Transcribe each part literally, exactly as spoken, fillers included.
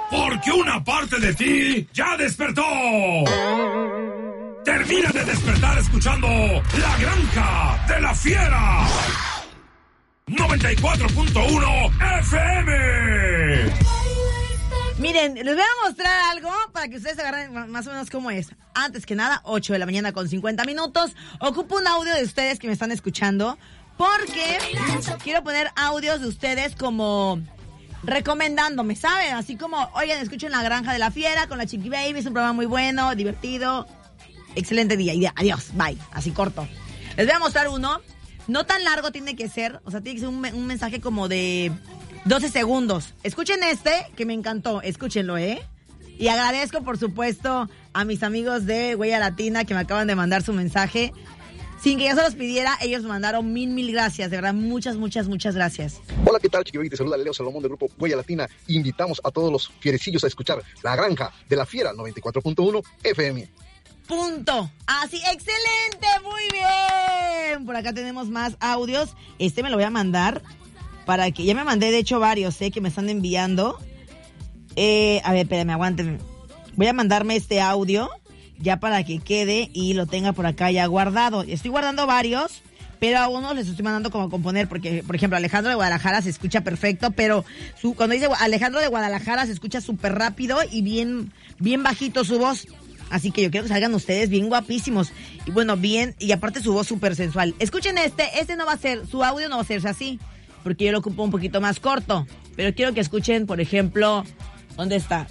Porque una parte de ti ya despertó. Termina de despertar escuchando La Granja de la Fiera. noventa y cuatro punto uno F M. Miren, les voy a mostrar algo para que ustedes agarren más o menos cómo es. Antes que nada, ocho de la mañana con cincuenta minutos. Ocupo un audio de ustedes que me están escuchando porque quiero poner audios de ustedes como recomendándome, ¿saben? Así como, oigan, escuchen La Granja de la Fiera con la Chiqui Baby. Es un programa muy bueno, divertido. Excelente día. Y adiós, bye. Así corto. Les voy a mostrar uno. No tan largo tiene que ser. O sea, tiene que ser un, un mensaje como de doce segundos. Escuchen este, que me encantó. Escúchenlo, ¿eh? Y agradezco, por supuesto, a mis amigos de Huella Latina que me acaban de mandar su mensaje. Sin que yo se los pidiera, ellos me mandaron mil, mil gracias. De verdad, muchas, muchas, muchas gracias. Hola, ¿qué tal, Chiqui Baby? Te saluda Leo Salomón del grupo Huella Latina. Invitamos a todos los fierecillos a escuchar La Granja de la Fiera noventa y cuatro punto uno F M. Punto. Así, excelente, muy bien. Por acá tenemos más audios. Este me lo voy a mandar para que... Ya me mandé, de hecho, varios, ¿eh? Que me están enviando. Eh, a ver, espérame, aguántenme. Voy a mandarme este audio ya para que quede y lo tenga por acá ya guardado. Estoy guardando varios, pero a unos les estoy mandando como componer, porque, por ejemplo, Alejandro de Guadalajara se escucha perfecto, pero su, cuando dice Alejandro de Guadalajara se escucha súper rápido y bien, bien bajito su voz. Así que yo quiero que salgan ustedes bien guapísimos. Y bueno, bien, y aparte su voz súper sensual. Escuchen este, este no va a ser, su audio no va a ser así, porque yo lo ocupo un poquito más corto. Pero quiero que escuchen, por ejemplo, ¿dónde está?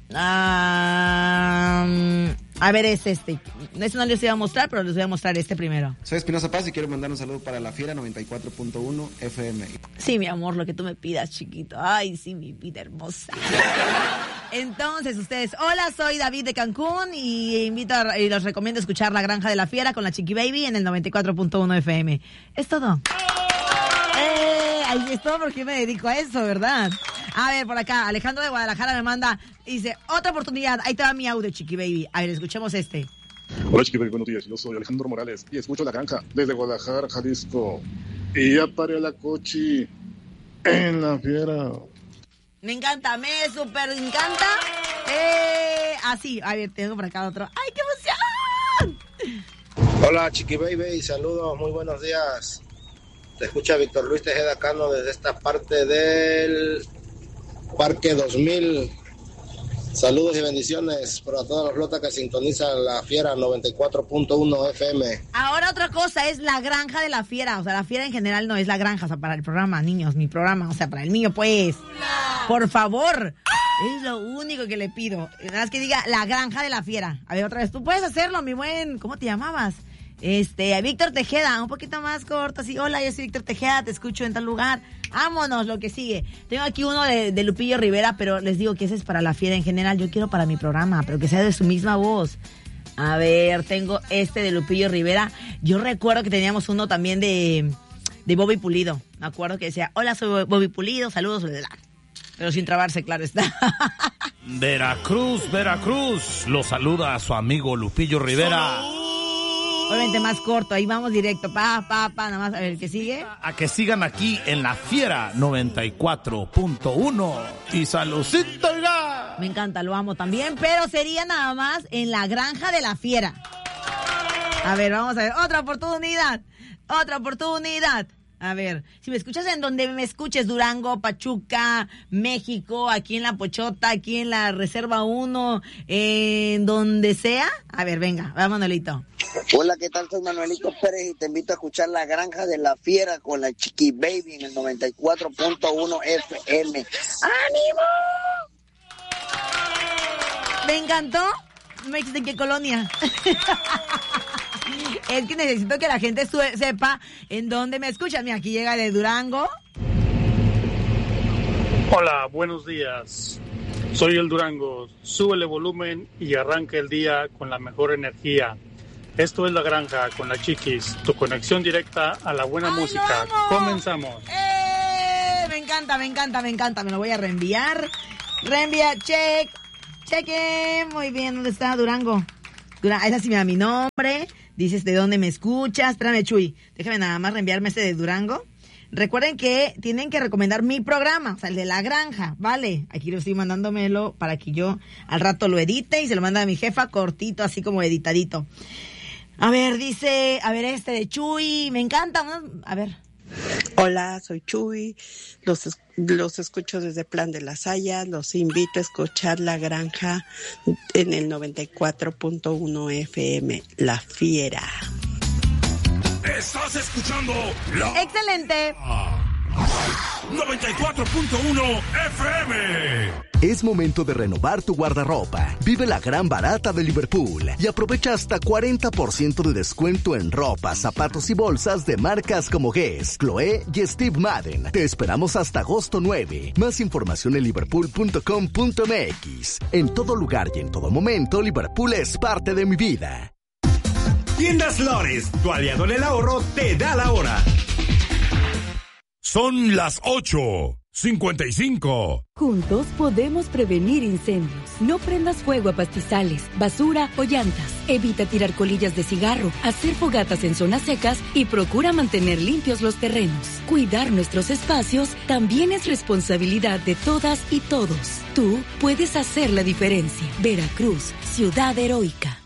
Um, a ver, es este. Este no les voy a mostrar, pero les voy a mostrar este primero. Soy Espinosa Paz y quiero mandar un saludo para La Fiera noventa y cuatro punto uno F M. Sí, mi amor, lo que tú me pidas, chiquito. Ay, sí, mi vida hermosa. Entonces, ustedes, hola, soy David de Cancún y invito a, y los recomiendo escuchar La Granja de la Fiera con la Chiqui Baby en el noventa y cuatro punto uno F M. Es todo. Eh, ahí es todo porque me dedico a eso, ¿verdad? A ver, por acá, Alejandro de Guadalajara me manda, dice, otra oportunidad, ahí te va mi audio, Chiqui Baby. A ver, escuchemos este. Hola, Chiqui Baby, buenos días, yo soy Alejandro Morales y escucho La Granja desde Guadalajara, Jalisco. Y ya paré la cochi en la Fiera. Me encanta, me súper encanta. Eh, así, a ver, tengo por acá otro. ¡Ay, qué emoción! Hola, Chiqui Baby, saludos, muy buenos días. Te escucha Víctor Luis Tejeda Cano desde esta parte del Parque dos mil. Saludos y bendiciones para toda la flota que sintoniza La Fiera noventa y cuatro punto uno F M. Ahora otra cosa es La Granja de la Fiera. O sea, La Fiera en general no es La Granja, o sea, para el programa, niños, mi programa, o sea, para el mío, pues. Por favor. Es lo único que le pido. Nada más que diga La Granja de la Fiera. A ver, otra vez, tú puedes hacerlo, mi buen. ¿Cómo te llamabas? Este, Víctor Tejeda, un poquito más corto, así, hola, yo soy Víctor Tejeda, te escucho en tal lugar, vámonos, lo que sigue. Tengo aquí uno de, de Lupillo Rivera, pero les digo que ese es para La Fiera en general, yo quiero para mi programa, pero que sea de su misma voz. A ver, tengo este de Lupillo Rivera, yo recuerdo que teníamos uno también de, de Bobby Pulido, me acuerdo que decía, hola, soy Bobby Pulido, saludos, bla, bla. Pero sin trabarse, claro está. Veracruz, Veracruz, lo saluda a su amigo Lupillo Rivera. Obviamente más corto, ahí vamos directo, pa, pa, pa, nada más, a ver, ¿qué sigue? A que sigan aquí en La Fiera noventa y cuatro punto uno y saludcita, oiga. Me encanta, lo amo también, pero sería nada más en La Granja de la Fiera. A ver, vamos a ver, otra oportunidad, otra oportunidad. A ver, si me escuchas en donde me escuches, Durango, Pachuca, México, aquí en La Pochota, aquí en la Reserva uno, en donde sea. A ver, venga, va Manuelito. Hola, ¿qué tal? Soy Manuelito Pérez y te invito a escuchar La Granja de la Fiera con la Chiqui Baby en el noventa y cuatro punto uno F M. ¡Ánimo! ¿Me encantó? ¿Me dijiste en qué colonia? Es que necesito que la gente sepa en dónde me escuchan. Mira, aquí llega de Durango. Hola, buenos días. Soy el Durango. Súbele volumen y arranca el día con la mejor energía. Esto es La Granja con la Chiquis, tu conexión directa a la buena ¡Ay, música. Comenzamos. ¡Eh! Me encanta, me encanta, me encanta. Me lo voy a reenviar. Reenvía, check. Cheque. Muy bien, ¿dónde está Durango? Durango. Esa sí me da mi nombre. Dices de dónde me escuchas. Espérame, Chuy. Déjame nada más reenviarme este de Durango. Recuerden que tienen que recomendar mi programa, o sea, el de La Granja, ¿vale? Aquí lo estoy mandándomelo para que yo al rato lo edite y se lo manda a mi jefa cortito, así como editadito. A ver, dice, a ver este de Chuy, me encanta, ¿no? A ver. Hola, soy Chuy, los, los escucho desde Plan de las Hayas, los invito a escuchar La Granja en el noventa y cuatro punto uno F M, La Fiera. Estás escuchando la... ¡Excelente! noventa y cuatro punto uno F M. Es momento de renovar tu guardarropa. Vive la gran barata de Liverpool y aprovecha hasta cuarenta por ciento de descuento en ropa, zapatos y bolsas de marcas como Guess, Chloé y Steve Madden. Te esperamos hasta agosto nueve. Más información en liverpool punto com punto m x. En todo lugar y en todo momento, Liverpool es parte de mi vida. Tiendas Lores, tu aliado en el ahorro, te da la hora. Son las ocho cincuenta y cinco. Juntos podemos prevenir incendios. No prendas fuego a pastizales, basura o llantas. Evita tirar colillas de cigarro, hacer fogatas en zonas secas y procura mantener limpios los terrenos. Cuidar nuestros espacios también es responsabilidad de todas y todos. Tú puedes hacer la diferencia. Veracruz, ciudad heroica.